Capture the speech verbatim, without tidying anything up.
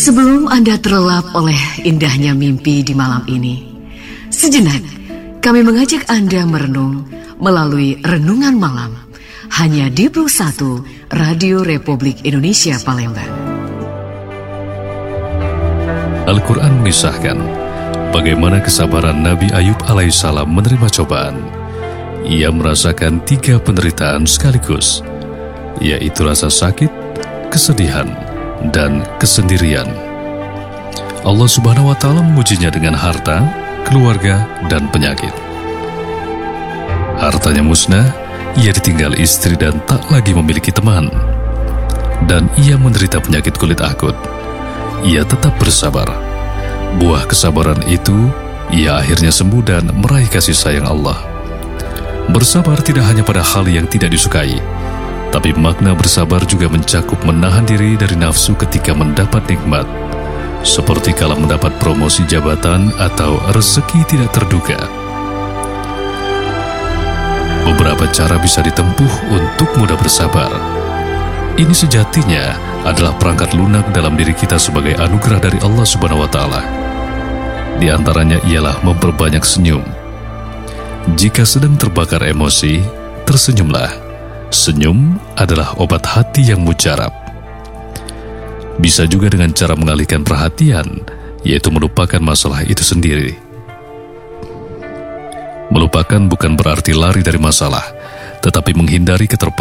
Sebelum Anda terlelap oleh indahnya mimpi di malam ini, sejenak kami mengajak Anda merenung melalui Renungan Malam hanya di Plus satu Radio Republik Indonesia Palembang. Al-Quran mengisahkan bagaimana kesabaran Nabi Ayub alaihissalam menerima cobaan. Ia merasakan tiga penderitaan sekaligus, yaitu rasa sakit, kesedihan, dan kesendirian. Allah Subhanahu wa Ta'ala mengujinya dengan harta, keluarga, dan penyakit. Hartanya musnah, ia ditinggal istri dan tak lagi memiliki teman. Dan ia menderita penyakit kulit akut. Ia tetap bersabar. Buah kesabaran itu, ia akhirnya sembuh dan meraih kasih sayang Allah. Bersabar tidak hanya pada hal yang tidak disukai, tapi makna bersabar juga mencakup menahan diri dari nafsu ketika mendapat nikmat, seperti kala mendapat promosi jabatan atau rezeki tidak terduga. Beberapa cara bisa ditempuh untuk mudah bersabar. Ini sejatinya adalah perangkat lunak dalam diri kita sebagai anugerah dari Allah Subhanahu wa Ta'ala. Di antaranya ialah memperbanyak senyum. Jika sedang terbakar emosi, tersenyumlah. Senyum adalah obat hati yang mujarab. Bisa juga dengan cara mengalihkan perhatian, yaitu melupakan masalah itu sendiri. Melupakan bukan berarti lari dari masalah, tetapi menghindari keterpaksaan